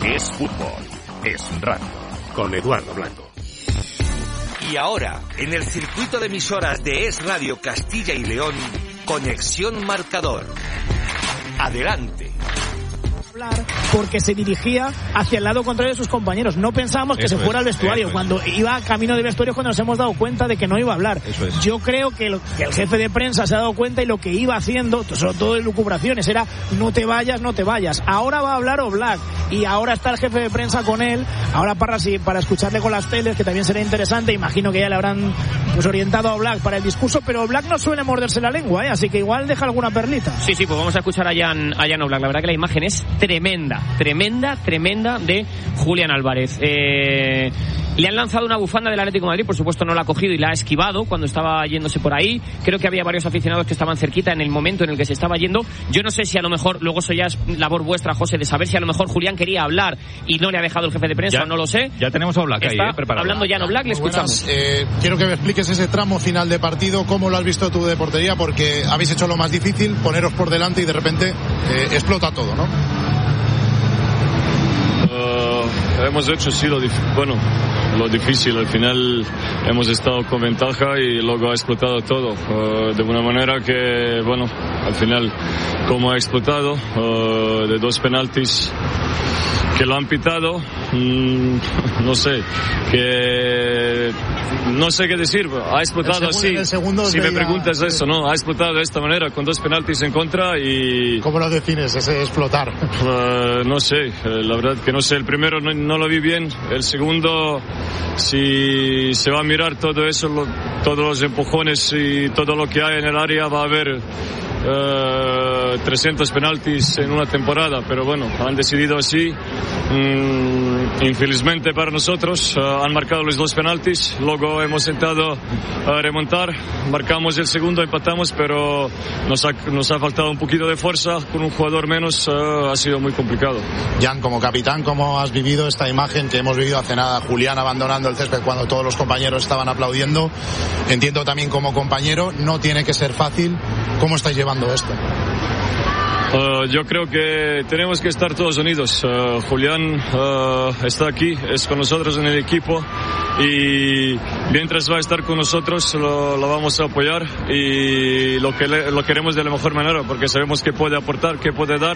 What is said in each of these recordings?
Es fútbol, es radio. Con Eduardo Blanco. Y ahora, en el circuito de emisoras de Es Radio Castilla y León, Conexión Marcador. Adelante. Porque se dirigía hacia el lado contrario de sus compañeros. No pensábamos que se fuera al vestuario. Cuando iba camino de vestuario, cuando nos hemos dado cuenta de que no iba a hablar. Yo creo que el jefe de prensa se ha dado cuenta, y lo que iba haciendo, sobre todo en lucubraciones, era no te vayas, no te vayas. Ahora va a hablar Oblak y ahora está el jefe de prensa con él. Ahora para escucharle con las teles, que también será interesante. Imagino que ya le habrán orientado a Oblak para el discurso, pero Oblak no suele morderse la lengua, así que igual deja alguna perlita. Sí, pues vamos a escuchar a Jan Oblak. La verdad que la imagen es tremenda de Julián Álvarez. Le han lanzado una bufanda del Atlético de Madrid, por supuesto no la ha cogido y la ha esquivado cuando estaba yéndose por ahí. Creo que había varios aficionados que estaban cerquita en el momento en el que se estaba yendo. Yo no sé si a lo mejor, luego eso ya es labor vuestra, José, de saber si a lo mejor Julián quería hablar y no le ha dejado el jefe de prensa, no lo sé. Ya tenemos a Oblak ahí, preparado. Hablando Jan Oblak, le escuchamos. Quiero que me expliques ese tramo final de partido, cómo lo has visto tú de portería, porque habéis hecho lo más difícil, poneros por delante y de repente explota todo, ¿no? Hemos hecho lo difícil. Al final hemos estado con ventaja y luego ha explotado todo de una manera que, al final, como ha explotado, de 2 penaltis que lo han pitado, no sé qué decir. Ha explotado así. Si me preguntas eso, ¿no? Ha explotado de esta manera, con 2 penaltis en contra y... ¿Cómo lo defines, ese explotar? No sé, la verdad que no sé. El primero no lo vi bien. El segundo, si se va a mirar todo eso, todos los empujones y todo lo que hay en el área, va a haber 300 penaltis en una temporada, pero han decidido así. Infelizmente para nosotros han marcado los 2 penaltis, luego hemos intentado remontar, marcamos el segundo, empatamos, pero nos ha faltado un poquito de fuerza, con un jugador menos ha sido muy complicado. Jan, como capitán, ¿cómo has vivido esta imagen que hemos vivido hace nada, Julián abandonando el césped cuando todos los compañeros estaban aplaudiendo? Entiendo también como compañero, no tiene que ser fácil. ¿Cómo estáis llevando esto? Yo creo que tenemos que estar todos unidos. Julián está aquí, es con nosotros en el equipo y mientras va a estar con nosotros lo vamos a apoyar y lo queremos de la mejor manera porque sabemos que puede aportar, que puede dar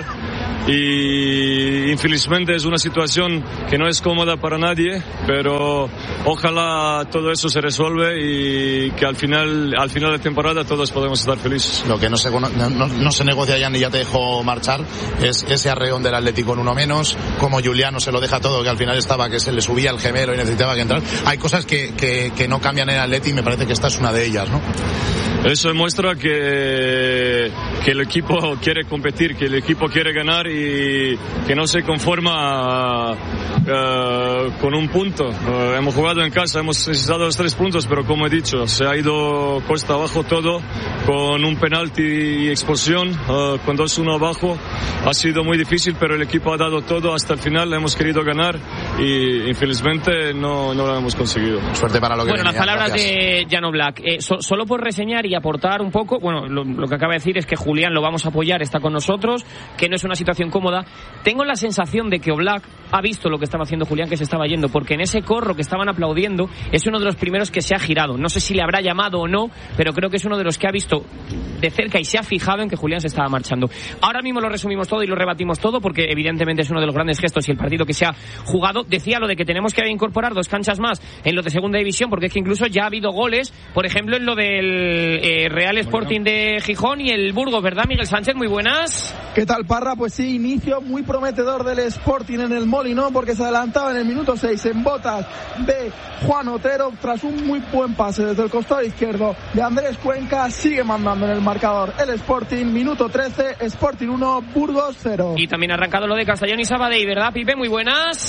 y infelizmente es una situación que no es cómoda para nadie, pero ojalá todo eso se resuelve y que al final de temporada todos podemos estar felices. Lo que no se negocia, Jan, y ya te dejo marchar, es ese arreón del Atlético en uno menos, como Juliano se lo deja todo, que al final estaba que se le subía el gemelo y necesitaba que entrar. Hay cosas que no cambian en el Atleti y me parece que esta es una de ellas, ¿no? Eso demuestra que el equipo quiere competir, que el equipo quiere ganar y que no se conforma con un punto. Hemos jugado en casa, hemos necesitado los 3 puntos, pero como he dicho, se ha ido costa abajo todo, con un penalti y expulsión, con 2-1 abajo. Ha sido muy difícil, pero el equipo ha dado todo hasta el final, hemos querido ganar y infelizmente no lo hemos conseguido. Suerte para lo que venía. Las palabras de Jan Oblak. Solo por reseñar y aportar un poco, lo que acaba de decir es que Julián lo vamos a apoyar, está con nosotros, que no es una situación cómoda. Tengo la sensación de que Oblak ha visto lo que estaba haciendo Julián, que se estaba yendo, porque en ese corro que estaban aplaudiendo es uno de los primeros que se ha girado. No sé si le habrá llamado o no, pero creo que es uno de los que ha visto de cerca y se ha fijado en que Julián se estaba marchando. Ahora mismo lo resumimos todo y lo rebatimos todo, porque evidentemente es uno de los grandes gestos y el partido que se ha jugado. Decía lo de que tenemos que incorporar 2 canchas más en lo de segunda división, porque es que incluso ya ha habido goles, por ejemplo en lo del Real Sporting de Gijón y el Burgos, ¿verdad, Miguel Sánchez? Muy buenas. ¿Qué tal, Parra? Pues sí, inicio muy prometedor del Sporting en el Molinón, porque se adelantaba en el minuto 6 en botas de Juan Otero tras un muy buen pase desde el costado izquierdo de Andrés Cuenca. Sigue mandando en el marcador el Sporting, minuto 13, Sporting 1, Burgos 0. Y también ha arrancado lo de Castellón y Sabadell, ¿verdad, Pipe? Muy buenas. ¿Qué tal? Muy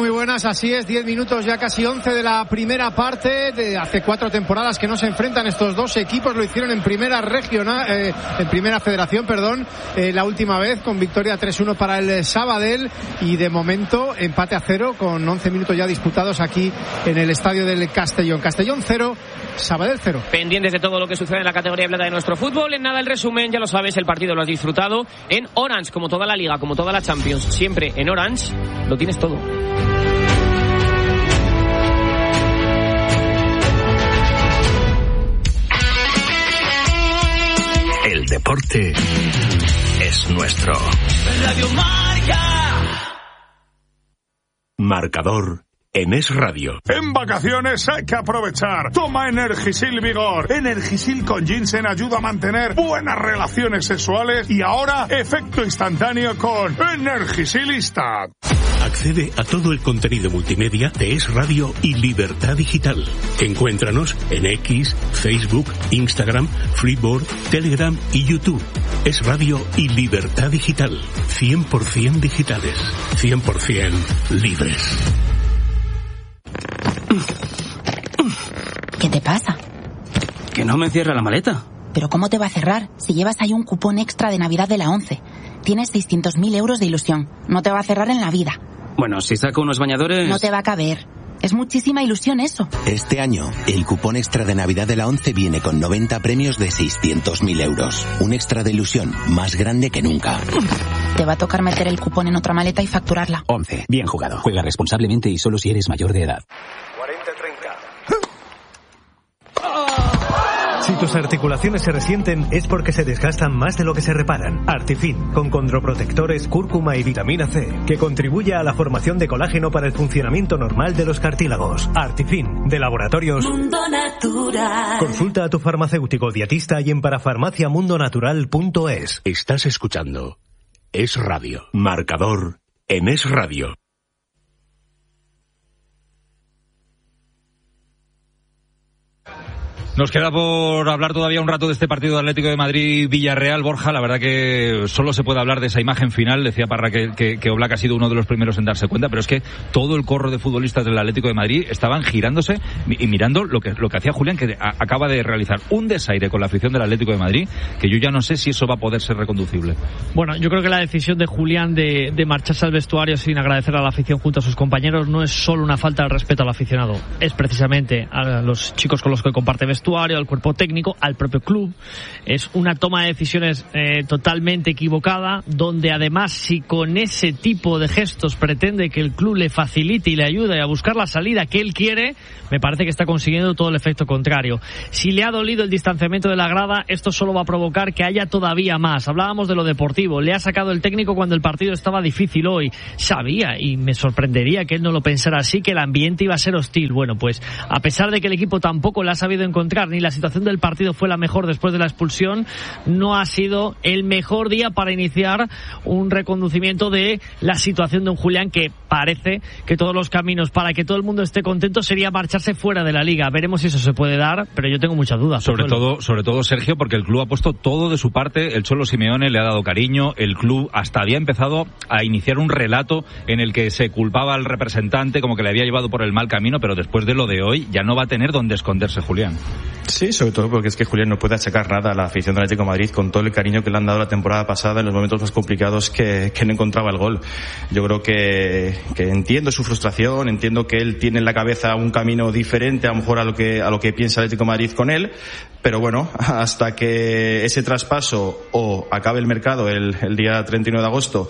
muy buenas, así es, 10 minutos, ya casi 11 de la primera parte. De hace 4 temporadas que no se enfrentan estos dos equipos, lo hicieron en primera regional, en primera federación, la última vez con victoria 3-1 para el Sabadell, y de momento empate a 0 con 11 minutos ya disputados aquí en el estadio del Castellón. Castellón 0, Sabadell 0. Pendientes de todo lo que sucede en la categoría plata de nuestro fútbol. En nada el resumen, ya lo sabes, el partido lo has disfrutado en Orange, como toda la Liga, como toda la Champions, siempre en Orange lo tienes todo. El deporte es nuestro. Radio Marca. Marcador en Es Radio. En vacaciones hay que aprovechar. Toma Energisil Vigor. Energisil con ginseng ayuda a mantener buenas relaciones sexuales, y ahora efecto instantáneo con Energisil Instant. Accede a todo el contenido multimedia de Es Radio y Libertad Digital. Encuéntranos en X, Facebook, Instagram, Flipboard, Telegram y YouTube. Es Radio y Libertad Digital. 100% digitales. 100% libres. ¿Qué te pasa? Que no me cierra la maleta. ¿Pero cómo te va a cerrar si llevas ahí un cupón extra de Navidad de la 11? Tienes 600.000 euros de ilusión. No te va a cerrar en la vida. Bueno, si saco unos bañadores... No te va a caber. Es muchísima ilusión eso. Este año, el cupón extra de Navidad de la 11 viene con 90 premios de 600.000 euros. Un extra de ilusión más grande que nunca. Te va a tocar meter el cupón en otra maleta y facturarla. 11. Bien jugado. Juega responsablemente y solo si eres mayor de edad. 40-30. Si tus articulaciones se resienten es porque se desgastan más de lo que se reparan. Artifin, con condroprotectores, cúrcuma y vitamina C, que contribuye a la formación de colágeno para el funcionamiento normal de los cartílagos. Artifin, de Laboratorios Mundo Natural. Consulta a tu farmacéutico dietista y en parafarmaciamundonatural.es. Estás escuchando Es Radio. Marcador en Es Radio. Nos queda por hablar todavía un rato de este partido de Atlético de Madrid-Villarreal. Borja, la verdad que solo se puede hablar de esa imagen final. Decía Parra que Oblak ha sido uno de los primeros en darse cuenta, pero es que todo el corro de futbolistas del Atlético de Madrid estaban girándose y mirando lo que hacía Julián, que acaba de realizar un desaire con la afición del Atlético de Madrid, que yo ya no sé si eso va a poder ser reconducible. Bueno, yo creo que la decisión de Julián de marcharse al vestuario sin agradecer a la afición junto a sus compañeros no es solo una falta de respeto al aficionado, es precisamente a los chicos con los que comparte vestuario, al cuerpo técnico, al propio club. Es una toma de decisiones totalmente equivocada, donde además, si con ese tipo de gestos pretende que el club le facilite y le ayude a buscar la salida que él quiere, me parece que está consiguiendo todo el efecto contrario. Si le ha dolido el distanciamiento de la grada, esto solo va a provocar que haya todavía más. Hablábamos de lo deportivo, le ha sacado el técnico cuando el partido estaba difícil hoy. Sabía, y me sorprendería que él no lo pensara así, que el ambiente iba a ser hostil. Bueno, pues a pesar de que el equipo tampoco le ha sabido encontrar, ni la situación del partido fue la mejor después de la expulsión, no ha sido el mejor día para iniciar un reconducimiento de la situación de un Julián, que parece que todos los caminos para que todo el mundo esté contento sería marcharse fuera de la Liga. Veremos si eso se puede dar, pero yo tengo muchas dudas. Sobre todo, Sergio, porque el club ha puesto todo de su parte. El Cholo Simeone le ha dado cariño. El club hasta había empezado a iniciar un relato en el que se culpaba al representante, como que le había llevado por el mal camino, pero después de lo de hoy ya no va a tener dónde esconderse Julián. Sí, sobre todo porque es que Julián no puede achacar nada a la afición del Atlético de Madrid con todo el cariño que le han dado la temporada pasada en los momentos más complicados que no encontraba el gol. Yo creo que entiendo su frustración, entiendo que él tiene en la cabeza un camino diferente a lo mejor a lo que piensa el Atlético de Madrid con él, pero bueno, hasta que ese traspaso o acabe el mercado el día 31 de agosto,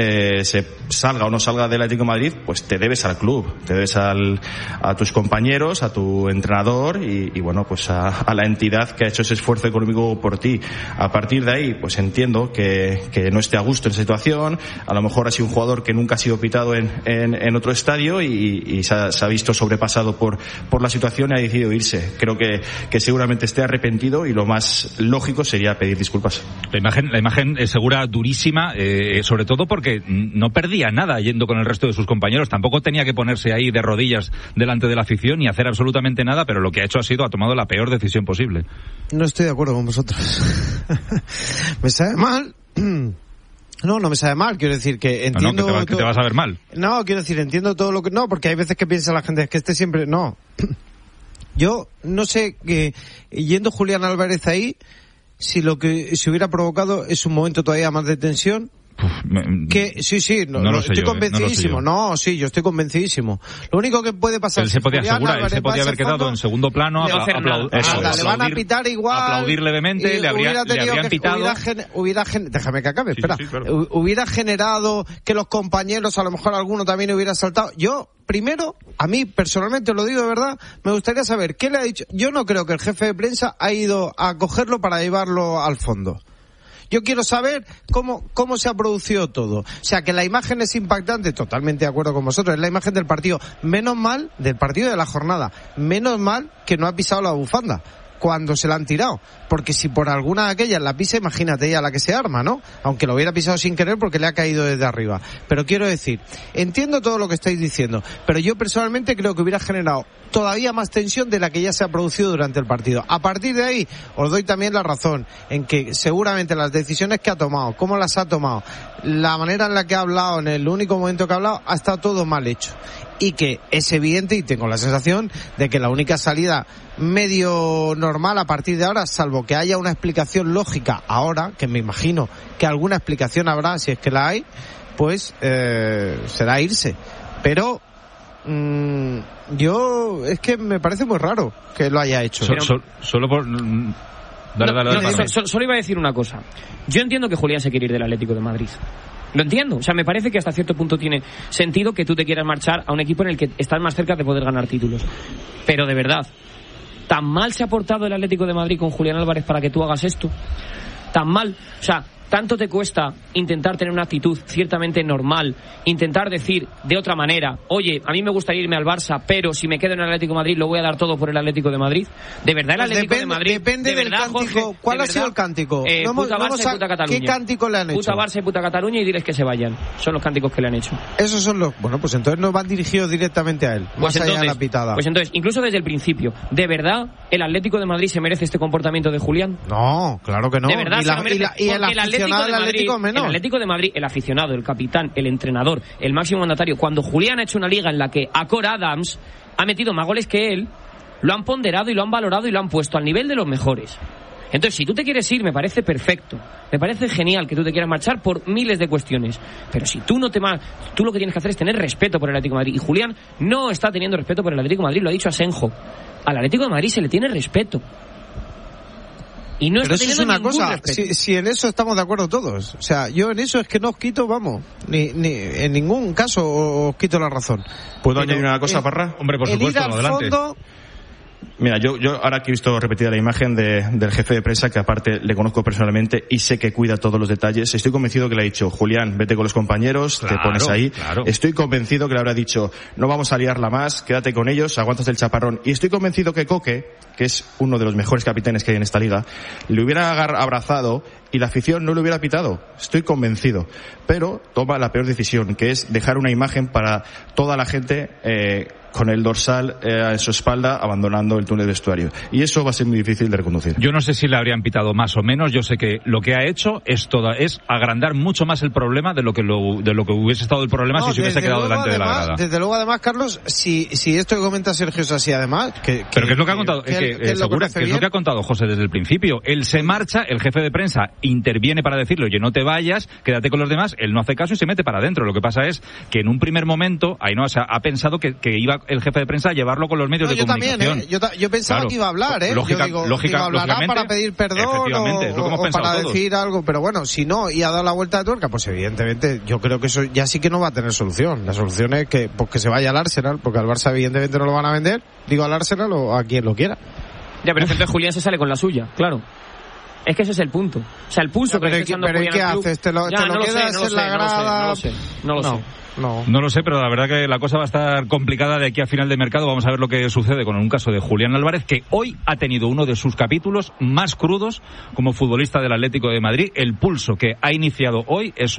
se salga o no salga del Atlético de Madrid, pues te debes al club, te debes a tus compañeros, a tu entrenador y bueno, pues a la entidad que ha hecho ese esfuerzo económico por ti. A partir de ahí, pues entiendo que no esté a gusto en esa situación. A lo mejor ha sido un jugador que nunca ha sido pitado en otro estadio y se ha visto sobrepasado por la situación y ha decidido irse. Creo que seguramente esté arrepentido y lo más lógico sería pedir disculpas. La imagen es segura durísima, sobre todo porque no perdía nada yendo con el resto de sus compañeros. Tampoco tenía que ponerse ahí de rodillas delante de la afición ni hacer absolutamente nada, pero lo que ha hecho ha tomado la peor decisión posible. No estoy de acuerdo con vosotros. Me sabe mal No me sabe mal, quiero decir que entiendo... No, que te vas a ver mal. No, quiero decir, entiendo todo lo que... No, porque hay veces que piensa la gente, es que siempre... No. Yo no sé, que yendo Julián Álvarez ahí, si lo que se hubiera provocado es un momento todavía más de tensión... estoy convencidísimo. Yo estoy convencidísimo. Lo único que puede pasar... Él se podía haber quedado en segundo plano, le van a pitar igual, aplaudir levemente, le habrían pitado. Déjame que acabe, espera. Sí, claro. Hubiera generado que los compañeros, a lo mejor alguno también hubiera saltado. Yo, primero, a mí personalmente, lo digo de verdad, me gustaría saber qué le ha dicho. Yo no creo que el jefe de prensa ha ido a cogerlo para llevarlo al fondo. Yo quiero saber cómo se ha producido todo. O sea, que la imagen es impactante, totalmente de acuerdo con vosotros, es la imagen del partido. Menos mal, del partido de la jornada, menos mal que no ha pisado la bufanda cuando se la han tirado. Porque si por alguna de aquellas la pisa, imagínate ella la que se arma, ¿no? Aunque lo hubiera pisado sin querer porque le ha caído desde arriba. Pero quiero decir, entiendo todo lo que estáis diciendo, pero yo personalmente creo que hubiera generado todavía más tensión de la que ya se ha producido durante el partido. A partir de ahí, os doy también la razón en que seguramente las decisiones que ha tomado, cómo las ha tomado, la manera en la que ha hablado, en el único momento que ha hablado, ha estado todo mal hecho. Y que es evidente, y tengo la sensación de que la única salida medio normal a partir de ahora, salvo que haya una explicación lógica ahora, que me imagino que alguna explicación habrá, si es que la hay, pues será irse. Pero yo es que me parece muy raro que lo haya hecho. Solo por... Solo iba a decir una cosa. Yo entiendo que Julián se quiere ir del Atlético de Madrid. Lo entiendo. O sea, me parece que hasta cierto punto tiene sentido que tú te quieras marchar a un equipo en el que estás más cerca de poder ganar títulos. Pero de verdad, ¿tan mal se ha portado el Atlético de Madrid con Julián Álvarez para que tú hagas esto? ¿Tan mal? O sea, ¿tanto te cuesta intentar tener una actitud ciertamente normal, intentar decir de otra manera, oye, a mí me gustaría irme al Barça, pero si me quedo en el Atlético de Madrid lo voy a dar todo por el Atlético de Madrid? ¿De verdad el Atlético de Madrid? Depende de del verdad, cántico. Jorge, ¿Cuál ha sido el cántico? Puta Barça y puta Cataluña. ¿Qué cántico le han hecho? Puta Barça y puta Cataluña y diles que se vayan. Son los cánticos que le han hecho. Esos son los... Bueno, pues entonces no van dirigidos directamente a él, más allá de la pitada. Pues entonces, incluso desde el principio, ¿de verdad el Atlético de Madrid se merece este comportamiento de Julián? No, claro que no. De verdad, y el aficionado del Atlético menos. El Atlético de Madrid, el aficionado, el capitán, el entrenador, el máximo mandatario, cuando Julián ha hecho una liga en la que Acor Adams ha metido más goles que él, lo han ponderado y lo han valorado y lo han puesto al nivel de los mejores. Entonces, si tú te quieres ir, me parece perfecto, me parece genial que tú te quieras marchar por miles de cuestiones, pero si tú no te tú lo que tienes que hacer es tener respeto por el Atlético de Madrid, y Julián no está teniendo respeto por el Atlético de Madrid, lo ha dicho Asenjo. Al Atlético de Madrid se le tiene respeto. Y no pero está eso es una cosa, respeto. si en eso estamos de acuerdo todos. O sea, yo en eso es que no os quito, vamos, ni en ningún caso os quito la razón. ¿Puedo añadir una cosa, Parra? Hombre, por supuesto, adelante. Fondo... Mira, yo ahora que he visto repetida la imagen del jefe de prensa, que aparte le conozco personalmente y sé que cuida todos los detalles, estoy convencido que le ha dicho, Julián, vete con los compañeros, te pones ahí. Claro. Estoy convencido que le habrá dicho, no vamos a liarla más, quédate con ellos, aguantas el chaparrón. Y estoy convencido que Coque, que es uno de los mejores capitanes que hay en esta liga, le hubiera abrazado y la afición no le hubiera pitado. Estoy convencido. Pero toma la peor decisión, que es dejar una imagen para toda la gente con el dorsal en su espalda abandonando el túnel de vestuario. Y eso va a ser muy difícil de reconducir. Yo no sé si le habrían pitado más o menos. Yo sé que lo que ha hecho es agrandar mucho más el problema de lo que hubiese estado el problema si se hubiese quedado delante de la grada. Desde luego, además, Carlos, si esto que comenta Sergio es así, además... Pero ¿qué es lo que ha contado? ¿Qué es lo que ha contado José desde el principio? Él se marcha, el jefe de prensa interviene para decirle, oye, no te vayas, quédate con los demás, él no hace caso y se mete para adentro. Lo que pasa es que en un primer momento, ha pensado que iba el jefe de prensa a llevarlo con los medios de comunicación. Yo pensaba que iba a hablar, hablará para pedir perdón o para decir algo, pero bueno, si no, y ha dado la vuelta de tuerca, pues evidentemente yo creo que eso ya sí que no va a tener solución. La solución es que se vaya al Arsenal, porque al Barça evidentemente no lo van a vender, digo al Arsenal o a quien lo quiera. Ya, pero entonces Julián se sale con la suya, claro. Es que ese es el punto. O sea, el pulso que está echando Julián al club... ¿Pero qué haces? ¿Te lo quedas en la grada? No lo sé. No lo sé, pero la verdad que la cosa va a estar complicada de aquí a final de mercado. Vamos a ver lo que sucede con un caso de Julián Álvarez, que hoy ha tenido uno de sus capítulos más crudos como futbolista del Atlético de Madrid. El pulso que ha iniciado hoy es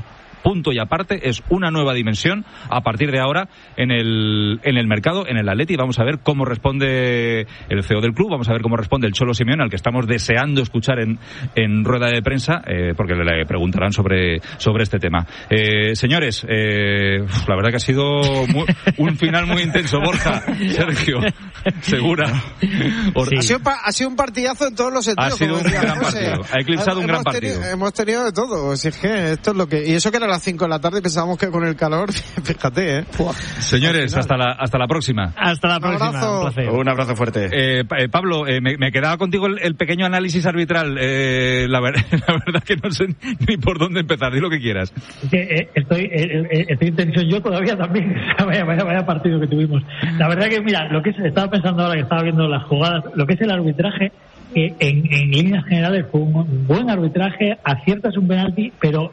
punto y aparte, es una nueva dimensión a partir de ahora en el mercado, en el Atleti. Vamos a ver cómo responde el CEO del club, vamos a ver cómo responde el Cholo Simeone, al que estamos deseando escuchar en rueda de prensa, porque le preguntarán sobre este tema. Señores, la verdad que ha sido un final muy intenso. Borja, Sergio, Segura. Sí. Ha sido un partidazo en todos los sentidos. Ha sido un gran partido. Ha eclipsado un gran partido. Hemos tenido de todo. Si es que esto es lo que... Y eso que era a las 5 de la tarde y pensábamos que con el calor, fíjate, Señores, hasta la próxima. Hasta la próxima. Un abrazo fuerte. Pablo, me quedaba contigo el pequeño análisis arbitral. La verdad que no sé ni por dónde empezar. Di lo que quieras. Estoy en tensión yo todavía también. Vaya partido que tuvimos. La verdad que, mira, lo que estaba pensando ahora que estaba viendo las jugadas, lo que es el arbitraje, en líneas generales fue un buen arbitraje, aciertas un penalti, pero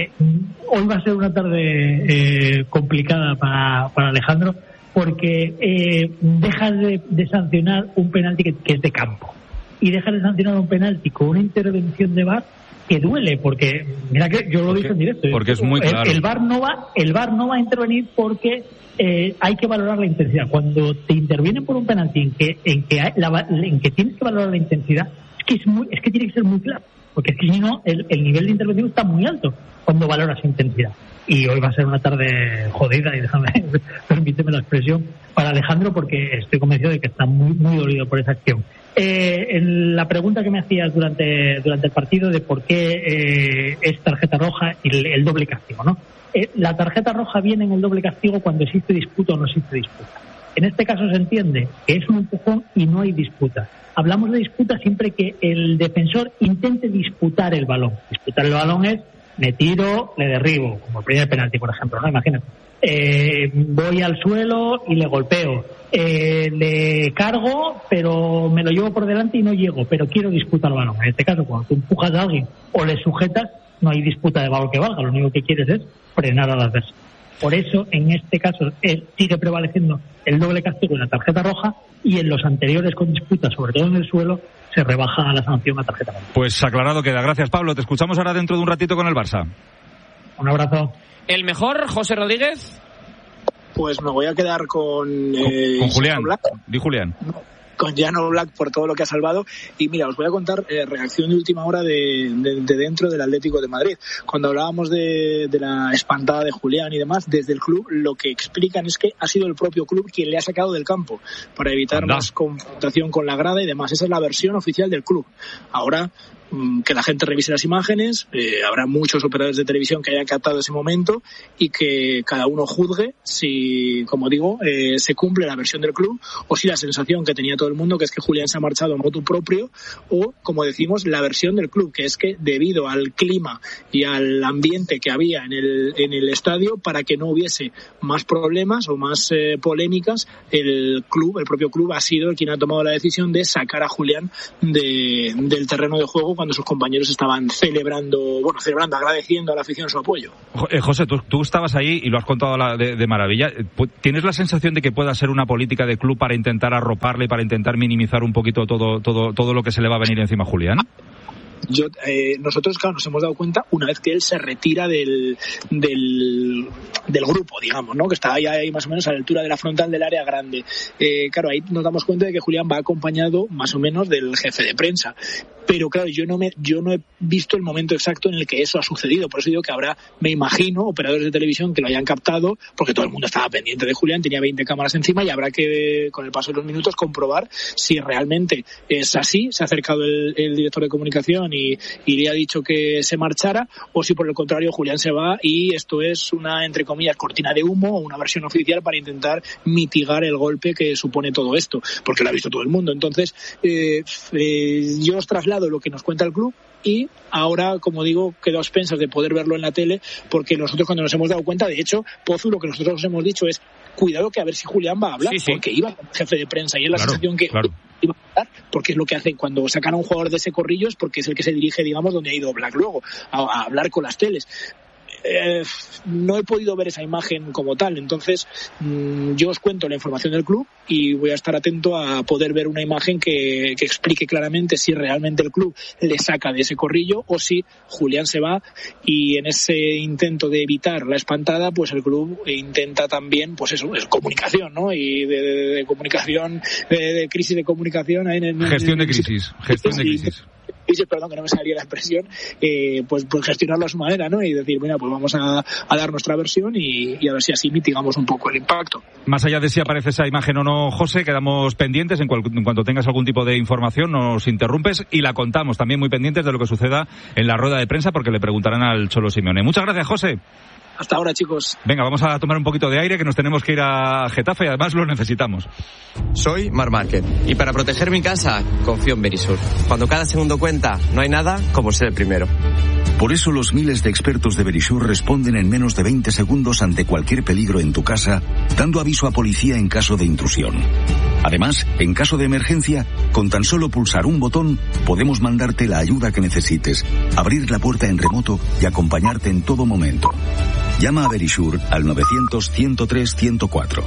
hoy va a ser una tarde complicada para Alejandro, porque dejas de sancionar un penalti que es de campo y dejas de sancionar un penalti con una intervención de VAR que duele, porque mira que yo lo dije en directo, porque es muy claro. El VAR no va a intervenir porque hay que valorar la intensidad. Cuando te intervienen por un penalti en que tienes que valorar la intensidad, es que tiene que ser muy claro, porque es que si no el nivel de intervención está muy alto cuando valoras intensidad. Y hoy va a ser una tarde jodida, y permíteme la expresión, para Alejandro, porque estoy convencido de que está muy, muy dolido por esa acción. En la pregunta que me hacías durante el partido de por qué es tarjeta roja y el doble castigo, ¿no? La tarjeta roja viene en el doble castigo cuando existe disputa o no existe disputa. En este caso se entiende que es un empujón y no hay disputa. Hablamos de disputa siempre que el defensor intente disputar el balón. Disputar el balón es: me tiro, le derribo, como el primer penalti, por ejemplo, ¿no? Imagínate. Voy al suelo y le golpeo. Le cargo, pero me lo llevo por delante y no llego, pero quiero disputar el balón. En este caso, cuando tú empujas a alguien o le sujetas, no hay disputa de valor que valga. Lo único que quieres es frenar al adversario. Por eso, en este caso, sigue prevaleciendo el doble castigo en la tarjeta roja, y en los anteriores con disputas, sobre todo en el suelo, se rebaja la sanción a tarjeta roja. Pues aclarado queda. Gracias, Pablo. Te escuchamos ahora dentro de un ratito con el Barça. Un abrazo. ¿El mejor, José Rodríguez? Pues me voy a quedar con Julián. Di Julián. Con Jan Oblak por todo lo que ha salvado. Y mira, os voy a contar reacción de última hora de dentro del Atlético de Madrid. Cuando hablábamos de la espantada de Julián y demás, desde el club lo que explican es que ha sido el propio club quien le ha sacado del campo para evitar más confrontación con la grada y demás. Esa es la versión oficial del club. Ahora, que la gente revise las imágenes, habrá muchos operadores de televisión que hayan captado ese momento, y que cada uno juzgue si, como digo, se cumple la versión del club, o si la sensación que tenía todo el mundo, que es que Julián se ha marchado a motu propio, o, como decimos, la versión del club, que es que debido al clima y al ambiente que había en el estadio, para que no hubiese más problemas o más polémicas, el propio club ha sido quien ha tomado la decisión de sacar a Julián del terreno de juego cuando sus compañeros estaban celebrando, agradeciendo a la afición su apoyo. José, tú estabas ahí y lo has contado de maravilla. ¿Tienes la sensación de que pueda ser una política de club para intentar arroparle y para intentar minimizar un poquito todo lo que se le va a venir encima a Julián? Nosotros, claro, nos hemos dado cuenta una vez que él se retira del grupo, digamos, ¿no? Que está ahí más o menos a la altura de la frontal del área grande. Claro, ahí nos damos cuenta de que Julián va acompañado más o menos del jefe de prensa. Pero claro, yo no he visto el momento exacto en el que eso ha sucedido. Por eso digo que habrá, me imagino, operadores de televisión que lo hayan captado, porque todo el mundo estaba pendiente de Julián, tenía 20 cámaras encima, y habrá que, con el paso de los minutos, comprobar si realmente es así. Se ha acercado el director de comunicación y le ha dicho que se marchara, o si por el contrario Julián se va y esto es una, entre comillas, cortina de humo o una versión oficial para intentar mitigar el golpe que supone todo esto, porque lo ha visto todo el mundo. Entonces, yo os traslado lo que nos cuenta el club, y ahora, como digo, quedo a expensas de poder verlo en la tele, porque nosotros, cuando nos hemos dado cuenta, de hecho, Pozu, lo que nosotros os hemos dicho es: cuidado, que a ver si Julián va a hablar, porque iba con el jefe de prensa, y es la sensación que iba a hablar, porque es lo que hacen cuando sacan a un jugador de ese corrillo, es porque es el que se dirige, digamos, donde ha ido Oblak luego, a hablar con las teles. no he podido ver esa imagen como tal. Entonces, yo os cuento la información del club y voy a estar atento a poder ver una imagen que explique claramente si realmente el club le saca de ese corrillo o si Julián se va, y en ese intento de evitar la espantada, pues el club intenta también, pues eso, es comunicación, ¿no? Y de comunicación, de crisis de comunicación. Gestión de crisis. Perdón, que no me salía la expresión, pues gestionarlo a su manera, ¿no? Y decir, mira, pues vamos a dar nuestra versión y a ver si así mitigamos un poco el impacto. Más allá de si aparece esa imagen o no, José, quedamos pendientes. En cuanto tengas algún tipo de información, nos interrumpes y la contamos. También muy pendientes de lo que suceda en la rueda de prensa, porque le preguntarán al Cholo Simeone. Muchas gracias, José. Hasta ahora, chicos. Venga, vamos a tomar un poquito de aire, que nos tenemos que ir a Getafe y además lo necesitamos. Soy Marc Márquez y para proteger mi casa confío en Verisur. Cuando cada segundo cuenta, no hay nada como ser el primero. Por eso los miles de expertos de Verisur responden en menos de 20 segundos ante cualquier peligro en tu casa, dando aviso a policía en caso de intrusión. Además, en caso de emergencia, con tan solo pulsar un botón, podemos mandarte la ayuda que necesites, abrir la puerta en remoto y acompañarte en todo momento. Llama a Verisur al 900-103-104.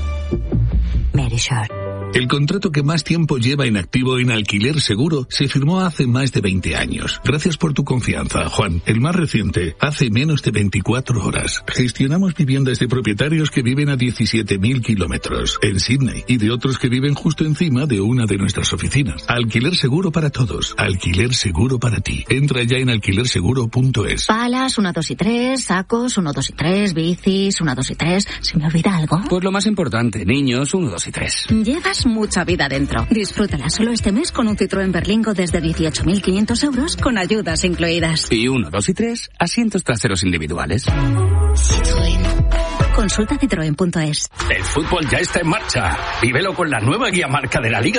Verisur. El contrato que más tiempo lleva en activo en Alquiler Seguro se firmó hace más de 20 años. Gracias por tu confianza, Juan. El más reciente, hace menos de 24 horas. Gestionamos viviendas de propietarios que viven a 17.000 kilómetros en Sydney y de otros que viven justo encima de una de nuestras oficinas. Alquiler Seguro para todos. Alquiler Seguro para ti. Entra ya en alquilerseguro.es. Palas, 1, 2 y 3, sacos, 1, 2 y 3, bicis, 1, 2 y 3. ¿Se me olvida algo? Pues lo más importante, niños, 1, 2 y 3. Llevas mucha vida dentro. Disfrútala solo este mes con un Citroën Berlingo desde 18.500 euros con ayudas incluidas. Y 1, 2 y 3, asientos traseros individuales. Citroën. Consulta citroen.es. El fútbol ya está en marcha. Vívelo con la nueva guía marca de la Liga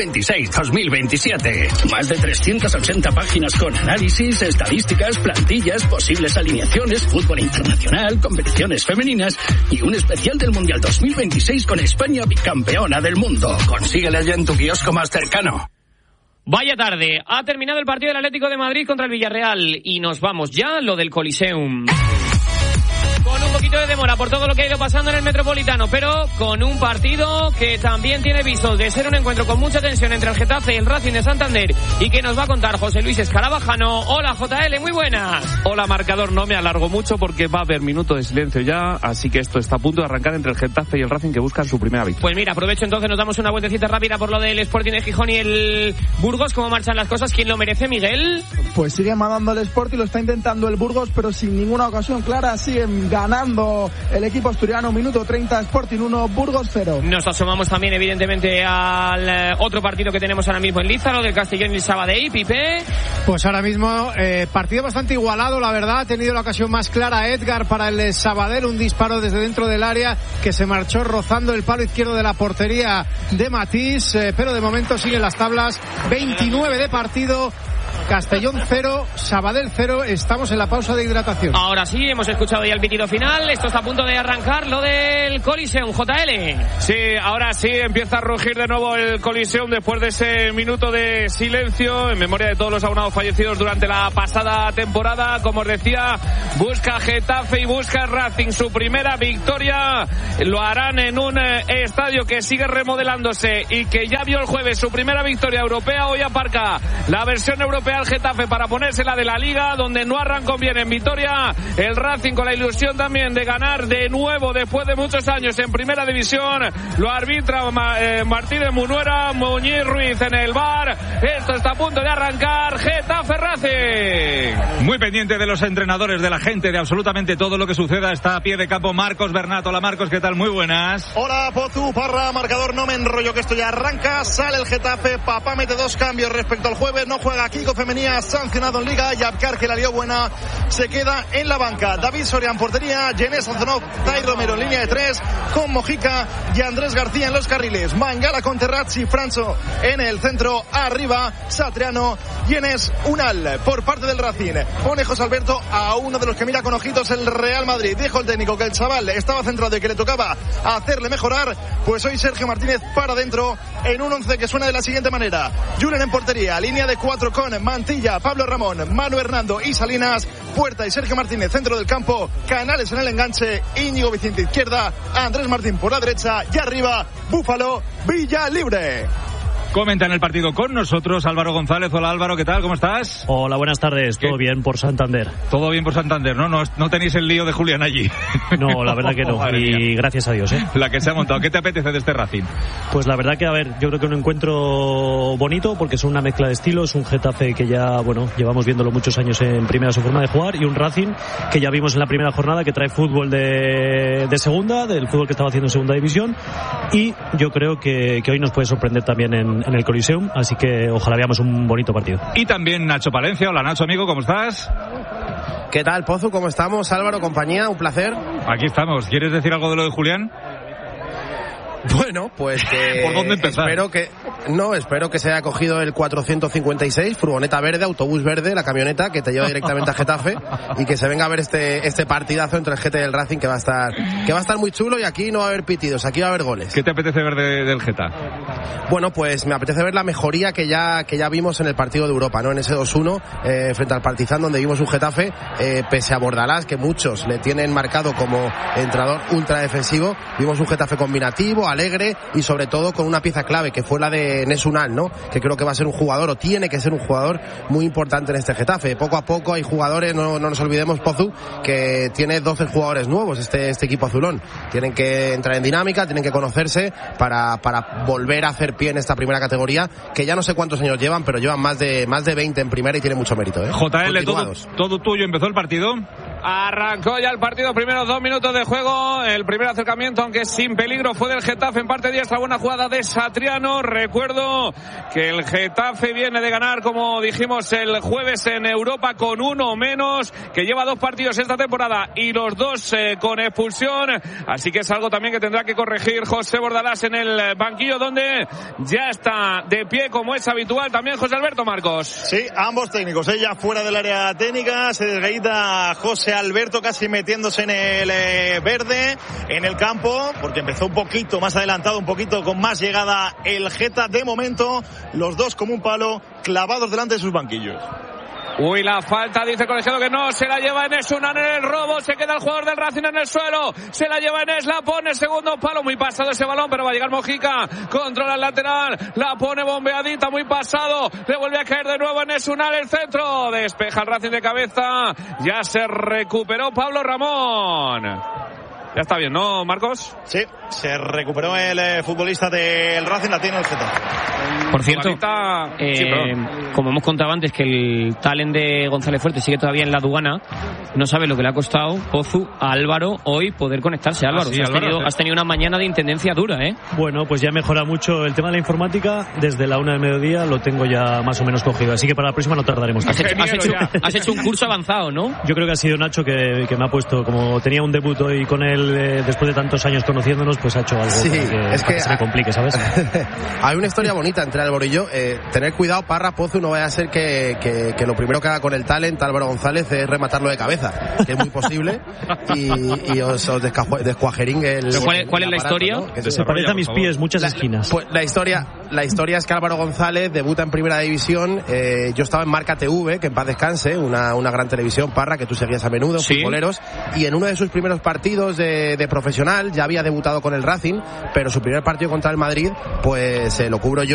2026-2027. Más de 380 páginas con análisis, estadísticas, plantillas, posibles alineaciones, fútbol internacional, competiciones femeninas y un especial del Mundial 2026 con España bicampeona del mundo. Consíguela ya en tu kiosco más cercano. Vaya tarde, ha terminado el partido del Atlético de Madrid contra el Villarreal y nos vamos ya a lo del Coliseum. Con un poquito de demora por todo lo que ha ido pasando en el Metropolitano, pero con un partido que también tiene visos de ser un encuentro con mucha tensión entre el Getafe y el Racing de Santander, y que nos va a contar José Luis Escarabajano. Hola, JL, muy buenas. Hola, marcador, no me alargo mucho porque va a haber minuto de silencio ya, así que esto está a punto de arrancar entre el Getafe y el Racing, que buscan su primera victoria. Pues mira, aprovecho entonces, nos damos una vueltecita rápida por lo del Sporting de Gijón y el Burgos. ¿Cómo marchan las cosas? ¿Quién lo merece, Miguel? Pues sigue mandando el Sporting, lo está intentando el Burgos, pero sin ninguna ocasión clara. Siguen ganando el equipo asturiano. Minuto 30, Sporting 1, Burgos 0. Nos asomamos también evidentemente al otro partido que tenemos ahora mismo en Liza, lo del Castellón y el Sabadell. Pipe. Pues ahora mismo partido bastante igualado, la verdad. Ha tenido la ocasión más clara Edgar para el Sabadell, un disparo desde dentro del área que se marchó rozando el palo izquierdo de la portería de Matís, pero de momento siguen las tablas. 29 de partido, Castellón 0, Sabadell 0. Estamos en la pausa de hidratación. Ahora sí, hemos escuchado ya el pitido final. Esto está a punto de arrancar, lo del Coliseum, JL. Sí, ahora sí empieza a rugir de nuevo el Coliseum después de ese minuto de silencio en memoria de todos los abonados fallecidos durante la pasada temporada. Como os decía, busca Getafe y busca Racing su primera victoria. Lo harán en un estadio que sigue remodelándose y que ya vio el jueves su primera victoria europea. Hoy aparca la versión europea al Getafe para ponérsela de la Liga, donde no arrancó bien en Vitoria. El Racing con la ilusión también de ganar de nuevo después de muchos años en primera división. Lo arbitra Martínez Munuera, Muñiz Ruiz en el VAR. Esto está a punto de arrancar. Getafe Racing. Muy pendiente de los entrenadores, de la gente, de absolutamente todo lo que suceda. Está a pie de campo Marcos Bernat. Hola Marcos, ¿qué tal? Muy buenas. Hola Pozu, Parra, marcador, no me enrollo que esto ya arranca. Sale el Getafe, Papá mete 2 cambios respecto al jueves. No juega Kiko Femenía, sancionado en Liga. Y Abkar, que la lió buena, se queda en la banca. David Soria en portería, Jenés Anzonov, Tai Romero en línea de 3, con Mojica y Andrés García en los carriles. Mangala con Terrazzi, Franzo en el centro, arriba Satriano, Jenés Unal por parte del Racing. Pone José Alberto a uno de los que mira con ojitos el Real Madrid. Dijo el técnico que el chaval estaba centrado y que le tocaba hacerle mejorar. Pues hoy Sergio Martínez para adentro en un 11 que suena de la siguiente manera. Julen en portería, línea de 4 con Mantilla, Pablo Ramón, Manu Hernando y Salinas, Puerta y Sergio Martínez, centro del campo, Canales en el enganche, Íñigo Vicente izquierda, Andrés Martín por la derecha y arriba, Búfalo, Villalibre. Comenta en el partido con nosotros Álvaro González. Hola Álvaro, ¿qué tal? ¿Cómo estás? Hola, buenas tardes. Todo bien por Santander. Todo bien por Santander, ¿no? No tenéis el lío de Julián allí. No, la verdad que no. Y gracias a Dios, ¿eh? La que se ha montado. ¿Qué te apetece de este Racing? Pues la verdad que, a ver, yo creo que un encuentro bonito porque son una mezcla de estilos. Un Getafe que ya, bueno, llevamos viéndolo muchos años en primera su forma de jugar, y un Racing que ya vimos en la primera jornada que trae fútbol de segunda, del fútbol que estaba haciendo en segunda división, y yo creo que hoy nos puede sorprender también en el Coliseum, así que ojalá veamos un bonito partido. Y también Nacho Palencia. Hola Nacho, amigo, ¿cómo estás? ¿Qué tal, Pozu? ¿Cómo estamos? Álvaro, compañía, un placer. Aquí estamos. ¿Quieres decir algo de lo de Julián? Bueno, pues que ¿por dónde empezar? Espero que se haya cogido el 456, furgoneta verde, autobús verde, la camioneta que te lleva directamente a Getafe, y que se venga a ver este partidazo entre el Geta y el Racing, que va a estar muy chulo, y aquí no va a haber pitidos, aquí va a haber goles. ¿Qué te apetece ver del Geta? Bueno, pues me apetece ver la mejoría que ya vimos en el partido de Europa, ¿no? En ese 2-1 frente al Partizan, donde vimos un Getafe, pese a Bordalás, que muchos le tienen marcado como entrenador ultra defensivo, vimos un Getafe combinativo, alegre, y sobre todo con una pieza clave que fue la de Enes Unal, ¿no? Que creo que va a ser un jugador, o tiene que ser un jugador muy importante en este Getafe. Poco a poco hay jugadores, no nos olvidemos, Pozu, que tiene 12 jugadores nuevos este equipo azulón. Tienen que entrar en dinámica, tienen que conocerse para volver a hacer pie en esta primera categoría, que ya no sé cuántos años llevan, pero llevan más de 20 en primera y tiene mucho mérito, ¿eh? JL, todo tuyo. ¿Empezó el partido? Arrancó ya el partido, primeros 2 minutos de juego. El primer acercamiento, aunque sin peligro, fue del Getafe en parte diestra. Buena jugada de Satriano. Recuerdo que el Getafe viene de ganar, como dijimos el jueves, en Europa con uno menos, que lleva 2 partidos esta temporada y los 2 con expulsión. Así que es algo también que tendrá que corregir José Bordalás en el banquillo, donde ya está de pie, como es habitual, también José Alberto Marcos. Sí, ambos técnicos, ella fuera del área técnica, se desgaita José Alberto casi metiéndose en el verde, en el campo, porque empezó un poquito más adelantado, un poquito con más llegada el Geta. De momento, los dos como un palo, clavados delante de sus banquillos. Uy, la falta, dice el colegiado que no, se la lleva Enes Unal en el robo, se queda el jugador del Racing en el suelo, se la lleva Enes, la pone, segundo palo, muy pasado ese balón, pero va a llegar Mojica, controla el lateral, la pone bombeadita, muy pasado, le vuelve a caer de nuevo Enes Unal, el centro, despeja el Racing de cabeza, ya se recuperó Pablo Ramón. Ya está bien, ¿no, Marcos? Sí, se recuperó el futbolista del Racing, la tiene el Getafe. Por cierto, como hemos contado antes, que el talent de González Fuerte sigue todavía en la aduana, no sabe lo que le ha costado, Pozu, a Álvaro hoy poder conectarse. Álvaro, sí, has tenido una mañana de intendencia dura, ¿eh? Bueno, pues ya mejora mucho el tema de la informática. Desde la 1 del mediodía lo tengo ya más o menos cogido, así que para la próxima no tardaremos. Has hecho un curso avanzado, ¿no? Yo creo que ha sido Nacho que me ha puesto, como tenía un debut hoy con él, después de tantos años conociéndonos, pues ha hecho algo para que se me complique, ¿sabes? Hay una historia bonita entre Álvaro y yo. Tener cuidado, Parra, Pozu, no vaya a ser que lo primero que haga con el talent Álvaro González es rematarlo de cabeza, que es muy posible, y os descuajeringue el... ¿Cuál es la historia? ¿No? Se parece a mis pies, muchas esquinas. Pues la historia es que Álvaro González debuta en primera división. Yo estaba en Marca TV, que en paz descanse, una gran televisión, Parra, que tú seguías a menudo, ¿sí? Futboleros, y en uno de sus primeros partidos de profesional ya había debutado con el Racing, pero su primer partido contra el Madrid pues lo cubro yo